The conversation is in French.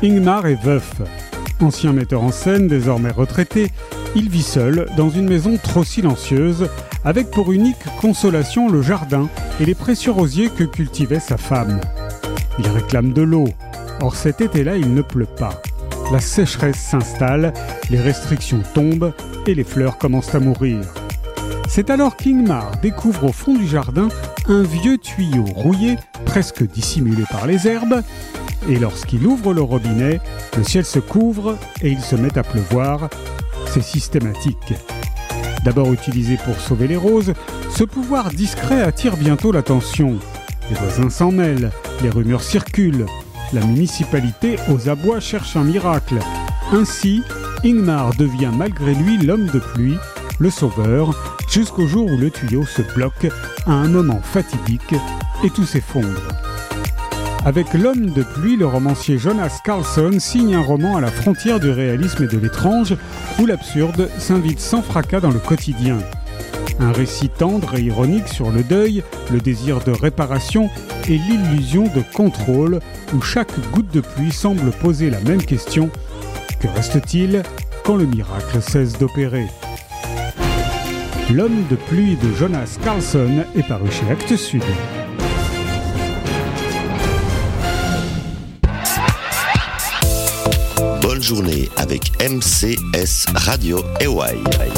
Ingmar est veuf. Ancien metteur en scène, désormais retraité, il vit seul dans une maison trop silencieuse, avec pour unique consolation le jardin et les précieux rosiers que cultivait sa femme. Il réclame de l'eau. Or cet été-là, il ne pleut pas. La sécheresse s'installe, les restrictions tombent et les fleurs commencent à mourir. C'est alors qu'Ingmar découvre au fond du jardin un vieux tuyau rouillé, presque dissimulé par les herbes, et lorsqu'il ouvre le robinet, le ciel se couvre et il se met à pleuvoir. C'est systématique. D'abord utilisé pour sauver les roses, ce pouvoir discret attire bientôt l'attention. Les voisins s'en mêlent, les rumeurs circulent. La municipalité aux abois cherche un miracle. Ainsi, Ingmar devient malgré lui l'homme de pluie, le sauveur, jusqu'au jour où le tuyau se bloque à un moment fatidique et tout s'effondre. Avec L'homme de pluie, le romancier Jonas Karlsson signe un roman à la frontière du réalisme et de l'étrange, où l'absurde s'invite sans fracas dans le quotidien. Un récit tendre et ironique sur le deuil, le désir de réparation et l'illusion de contrôle, où chaque goutte de pluie semble poser la même question: que reste-t-il quand le miracle cesse d'opérer ? L'homme de pluie de Jonas Karlsson est paru chez Actes Sud. Bonne journée avec MCS Radio Hawaii.